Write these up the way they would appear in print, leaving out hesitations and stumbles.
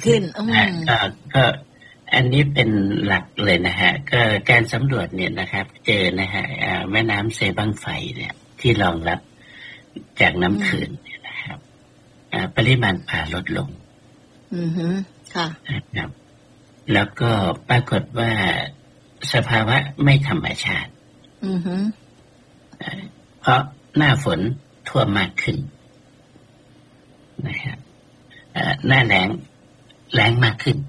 ขึ้นก็อันนี้เป็นหลักเลยนะฮะก็การสำรวจเนี่ยนะครับเจอนะฮะแม่น้ำเซบังไฟเนี่ยที่รองรับจากน้ำขื่นเนี่ยนะครับปริมาณปลาลดลงค่ะครับแล้วก็ปรากฏว่าสภาวะไม่ธรรมชาติเพราะหน้าฝนท่วมมากขึ้นนะครับหน้าแล้งมากขึ้น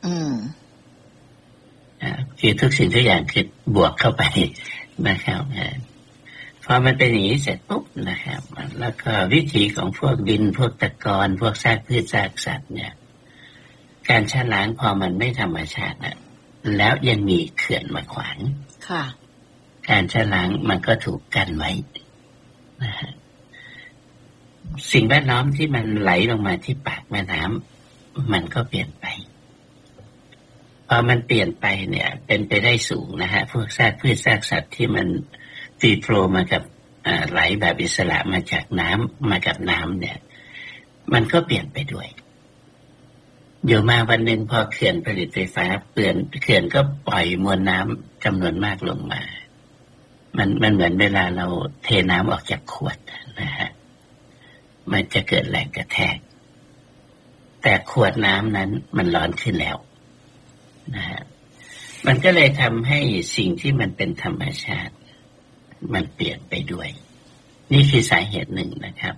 คือทุกสิ่งทุกอย่างคือบวกเข้าไปนะครับพอมันเป็นอย่างนี้เสร็จปุ๊บนะครับแล้วก็วิถีของพวกดินพวกตะกอนพวกซากพืชซากสัตว์เนี่ยการชะล้างพอมันไม่ธรรมชาตินะแล้วยังมีเขื่อนมาขวางค่ะการชะล้างมันก็ถูกกั้นไว้นะฮะสิ่งแวดล้อมที่มันไหลลงมาที่ปากแม่น้ำมันก็เปลี่ยนไปพอมันเปลี่ยนไปเนี่ยเป็นไปได้สูงนะฮะพวกซากพืชซากสัตว์ที่มันฟีโฟลมากับไหลแบบอิสระมาจากน้ำมากับน้ำเนี่ยมันก็เปลี่ยนไปด้วยอยู่มาวันหนึ่งพอเขื่อนผลิตไฟฟ้าเขื่อนก็ปล่อยมวลน้ำจำนวนมากลงมามันเหมือนเวลาเราเทน้ำออกจากขวดนะฮะมันจะเกิดแรงกระแทกแต่ขวดน้ำนั้นมันร้อนขึ้นแล้วนะฮะมันก็เลยทำให้สิ่งที่มันเป็นธรรมชาติมันเปลี่ยนไปด้วยนี่คือสาเหตุหนึ่งนะครับ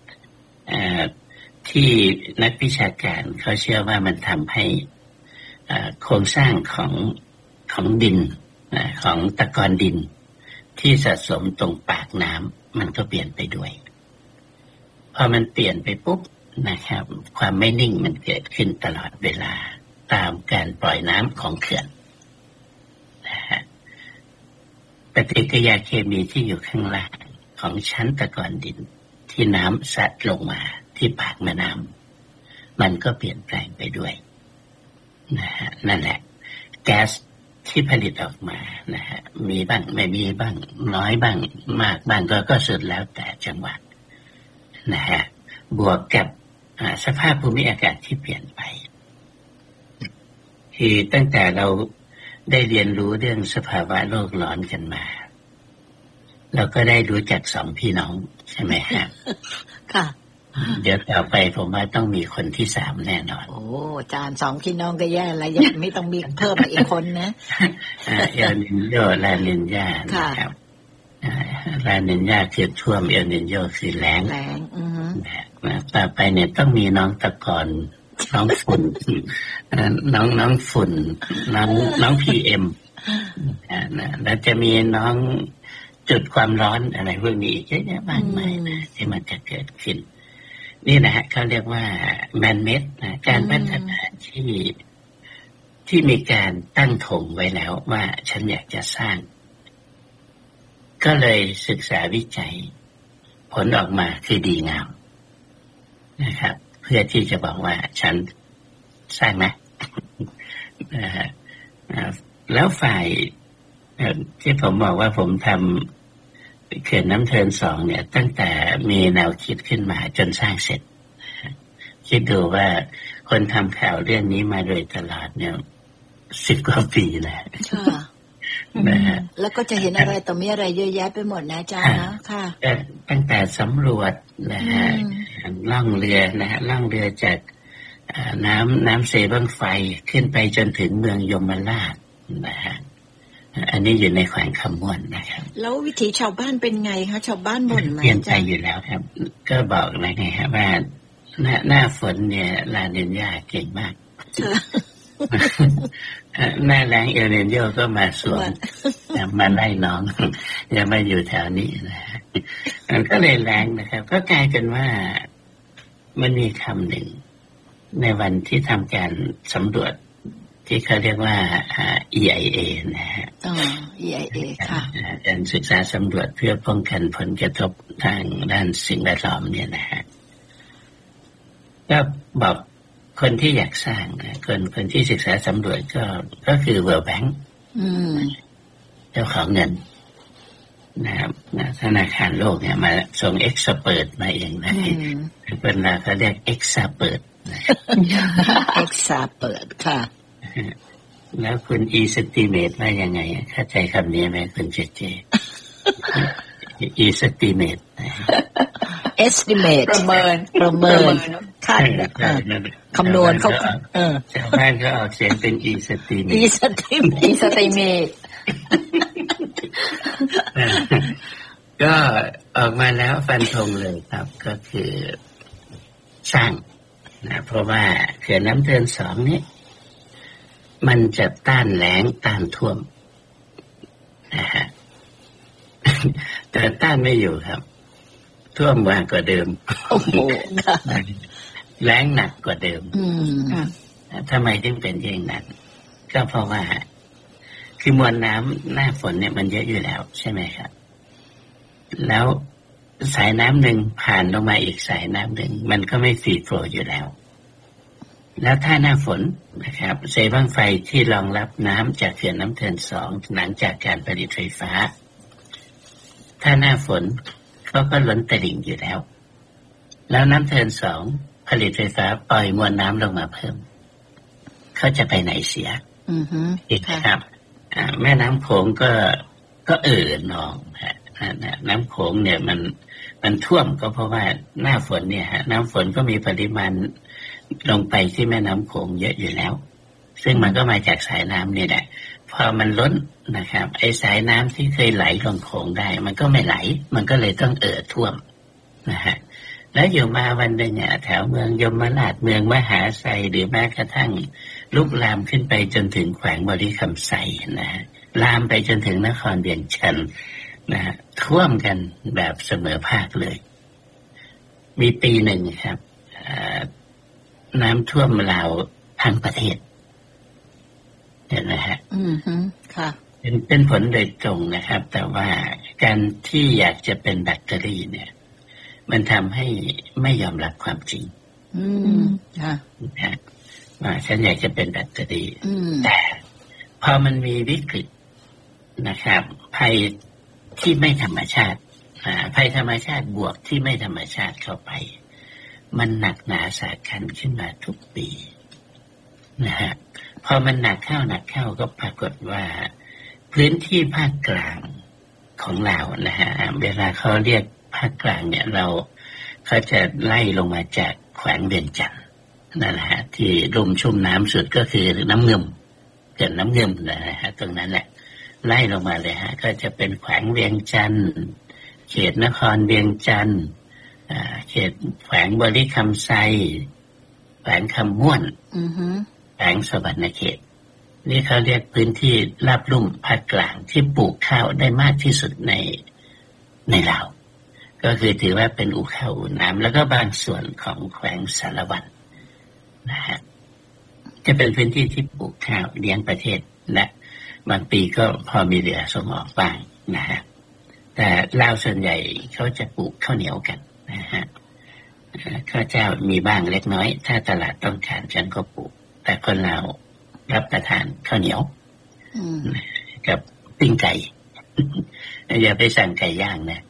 ที่นักวิชาการเขาเชื่อว่ามันทำให้โครงสร้างของดินของตะกอนดินที่สะสมตรงปากน้ำมันก็เปลี่ยนไปด้วยพอมันเปลี่ยนไปปุ๊บนะครับความไม่นิ่งมันเกิดขึ้นตลอดเวลาตามการปล่อยน้ำของเขื่อนนะฮะปฏิกิริยาเคมีที่อยู่ข้างล่างของชั้นตะกอนดินที่น้ำซัดลงมาที่ปากแม่น้ำมันก็เปลี่ยนแปลงไปด้วยนะฮะนั่นแหละแก๊สที่ผลิตออกมานะฮะมีบ้างไม่มีบ้างน้อยบ้างมากบ้างก็สุดแล้วแต่จังหวัดนะฮะบวกกับสภาพภูมิอากาศที่เปลี่ยนไปคือตั้งแต่เราได้เรียนรู้เรื่องสภาวะโลกร้อนกันมาเราก็ได้รู้จักสองพี่น้องใช่ไหมฮะค่ะเดี๋ยวต่อไปผมว่าต้องมีคนที่สามแน่นอนโอ้อาจารย์สองพี่น้องก็แย่แล้วยังไม่ต้องมีเพิ่มมาอีกคนนะเอลนินโยลานินญานะครับลานินญาคือท่วมเอลนินโยคือแล้งต่อไปเนี่ยต้องมีน้องตะกอนน้องฝุ่นน้องฝุ่นน้องPMแล้วจะมีน้องจุดความร้อนอะไรพวกนี้อีกเยอะแยะมากมายนะที่มันจะเกิดขึ้นนี่นะฮะเขาเรียกว่าแมนเมดนะการพัฒนาที่มีการตั้งธงไว้แล้วว่าฉันอยากจะสร้างก็เลยศึกษาวิจัยผลออกมาคือดีงามนะครับเพื่อที่จะบอกว่าฉันสร้างนะแล้วฝ่ายที่ผมบอกว่าผมทำเขื่อนน้ำเทิน2เนี่ยตั้งแต่มีแนวคิดขึ้นมาจนสร้างเสร็จคิดดูว่าคนทำข่าวเรื่องนี้มาโดยตลอดเนี่ย10 กว่าปีแล้วนะฮะแล้วก็จะเห็นอะไรต่อมีอะไรเยอะแยะไปหมดนะอาจารย์นะค่ะตั้งแต่สำรวจนะฮะล่องเรือนะฮะล่องเรือจากน้ำเซบังไฟขึ้นไปจนถึงเมืองยมราชนะฮะอันนี้อยู่ในแขวงคำม่วนนะครับแล้ววิถีชาวบ้านเป็นไงคะชาวบ้านบ่นไหมเปลี่ยนไปอยู่แล้วครับก็บอกเลยไงฮะว่าหน้าฝนเนี่ยลานินญาเก่งมากหน้าแล้งเอลนินโยก็มาสวมมาไล่น้องอย่ามาอยู่แถวนี้นะมันก็เลยแล้งนะครับก็กลายเป็นว่ามันมีคำหนึ่งในวันที่ทำการสำรวจที่เขาเรียกว่า EIA นะฮะ EIA ค่ะการศึกษาสำรวจเพื่อป้องกันผลกระทบทางด้านสิ่งแวดล้อมเนี่ยนะฮะก็บอกคนที่อยากสร้างนะคนที่ศึกษาสำรวจก็คือ World Bank เจ้าของเงินนะครับธนาคารโลกเนี่ยมาส่งเอ็กซ์เพิร์ตมาเองนะเป็นเราเขาเรียกเอ็กซ์เพิร์ต Exa เปิดค่ะแล้วคุณ estimate ว่ายังไงเข้าใจคำนี้ไหมคุณเจเจ estimate estimate ประเมินคาดคำนวณเขาชาวบ้านก็ออกเสียงเป็น estimate ก็ออกมาแล้วฟันธงเลยครับก็คือสร้างนะเพราะว่าเขื่อนน้ำเทิน2นี้มันจะต้านแล้งต้านท่วมนะฮะแต่ต้านไม่อยู่ครับท่วมมากกว่าเดิมโอ้โหแล้งหนักกว่าเดิมทำไมถึงเป็นอย่างนั้นก็เพราะว่าคือมวลน้ำหน้าฝนเนี่ยมันเยอะอยู่แล้วใช่ไหมครับแล้วสายน้ำหนึ่งผ่านลงมาอีกสายน้ำหนึ่งมันก็ไม่ฟรีโฟลว์อยู่แล้วแล้วถ้าหน้าฝนนะครับเซลล์บ้างไฟที่รองรับน้ำจากเขื่อนน้ำเทิน2หลังจากการผลิตไฟฟ้าถ้าหน้าฝนเขาก็ล้นตลิ่งอยู่แล้วแล้วน้ำเทิน2ผลิตไฟฟ้าปล่อยมวลน้ำลงมาเพิ่มเขาจะไปไหนเสียอีกครับแม่น้ำโขงก็นองน้ำโขงเนี่ยมันท่วมก็เพราะว่าหน้าฝนเนี่ยน้ำฝนก็มีปริมาณลงไปที่แม่น้ำโขงเยอะอยู่แล้วซึ่งมันก็มาจากสายน้ำนี่แหละพอมันล้นนะครับไอ้สายน้ำที่เคยไหลลงโขงได้มันก็ไม่ไหลมันก็เลยต้องท่วมนะฮะแล้วอยู่มาวันหนึ่งแถวเมืองยมราชเมืองมหาไซหรือแม้กระทั่งลุกลามขึ้นไปจนถึงแขวงบริคำไซนะฮะลามไปจนถึงนครเวียงจันทร์นะฮะท่วมกันแบบเสมอภาคเลยมีปีหนึ่งครับน้ำท่วมราวทั้งประเทศเห็นไหมฮะค่ะเป็นผลโดยตรงนะครับแต่ว่าการที่อยากจะเป็นแบคทีเรียเนี่ยมันทำให้ไม่ยอมรับความจริงค่ะว่าฉันอยากจะเป็นแบคทีเรียแต่พอมันมีวิกฤตนะครับภัยที่ไม่ธรรมชาติภัยธรรมชาติบวกที่ไม่ธรรมชาติเข้าไปมันหนักหนาสาหัสขึ้นมาทุกปีนะฮะพอมันหนักเข้าก็ปรากฏว่าพื้นที่ภาคกลางของเรานะฮะเวลาเขาเรียกภาคกลางเนี่ยเขาจะไล่ลงมาจากแขวงเวียงจันทร์นั่นแหละฮะที่ลุ่มชุ่มน้ำสุดก็คือน้ำเงิมเขื่อนน้ำเงิมนะฮะตรงนั้นแหละไล่ลงมาเลยฮะก็จะเป็นแขวงเวียงจันทร์เขตนครเวียงจันทร์เขตแขวงบริคำไซแขวงคำม่วนแขวงสวรรณเขตนี่เขาเรียกพื้นที่ราบลุ่มภาคกลางที่ปลูกข้าวได้มากที่สุดในลาวก็คือถือว่าเป็นอู่ข้าวอู่น้ำแล้วก็บางส่วนของแขวงสารวัตรนะฮะจะเป็นพื้นที่ที่ปลูกข้าวเลี้ยงประเทศและบางปีก็พอมีเหลือส่งออกบ้างนะฮะแต่ลาวส่วนใหญ่เขาจะปลูกข้าวเหนียวกันนะฮะข้าวเจ้ามีบ้างเล็กน้อยถ้าตลาดต้องการฉันก็ปลูกแต่คนลาวรับประทานข้าวเหนียวกับปิ้งไก่อย่าไปสั่งไก่ย่างนะ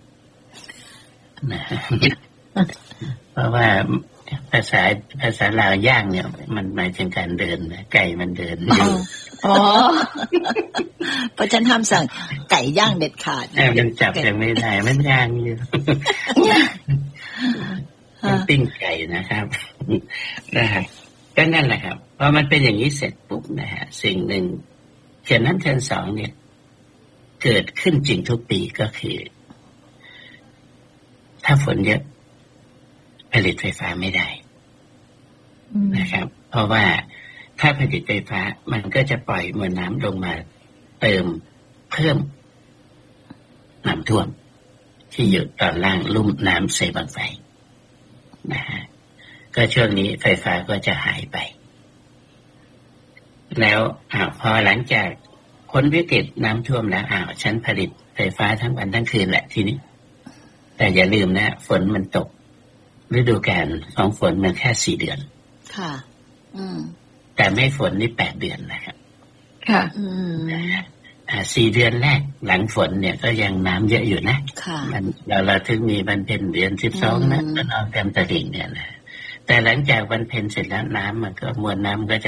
เพราะว่าภาษาลาวย่างเนี่ยมันหมายถึงการเดินนะไก่มันเดินอยู่เพราะฉันห้ามสั่งไก่ย่างเด็ดขาดมันจับยังไม่ได้มันย่างอยู่ปิ้งไก่นะครับก็นั่นแหละครับพอมันเป็นอย่างนี้เสร็จปุ๊บนะฮะสิ่งหนึ่งเขื่อนน้ำเทิน2เนี่ยเกิดขึ้นจริงทุกปีก็คือถ้าฝนเยอะผลิตไฟฟ้าไม่ได้นะครับเพราะว่าถ้าผลิตไฟฟ้ามันก็จะปล่อยมวลน้ำลงมาเติมเพิ่มน้ำท่วมที่อยู่ตอนล่างลุ่มน้ำเซบังไฟนะฮะก็ช่วงนี้ไฟฟ้าก็จะหายไปแล้วพอหลังจากพ้นวิกฤตน้ำท่วมแล้วฉันผลิตไฟฟ้าทั้งวันทั้งคืนแหละทีนี้แต่อย่าลืมนะฝนมันตกฤดูกาลของฝนมันแค่4 เดือนค่ะแต่ไม่ฝนนี่8 เดือนนะครับค่ะ 4 เดือนแรกหลังฝนเนี่ยก็ยังน้ำเยอะอยู่นะค่ะเราถึงมีบรรเพ็ญเดือน12นะก็นอนเต็มตลิ่งเนี่ยนะแต่หลังจากวันเพ็ญเสร็จแล้วน้ำมันก็มวลน้ำก็จะ